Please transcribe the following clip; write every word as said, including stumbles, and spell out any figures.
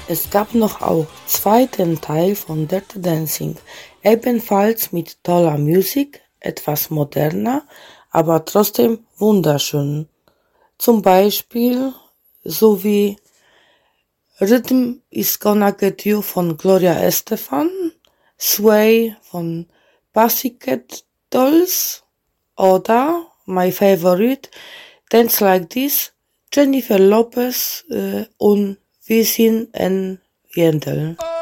Es gab noch auch zweiten Teil von Dirty Dancing, ebenfalls mit toller Musik, etwas moderner, aber trotzdem wunderschön. Zum Beispiel so wie Rhythm is Gonna Get You von Gloria Estefan, Sway von Pussycat Dolls oder My Favorite Dance Like This, Jennifer Lopez äh, und Wisin and Yandel.